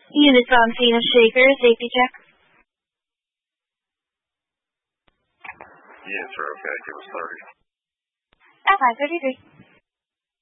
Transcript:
Units on scene of Shaker, safety check. Units are okay, give us 30. At 533.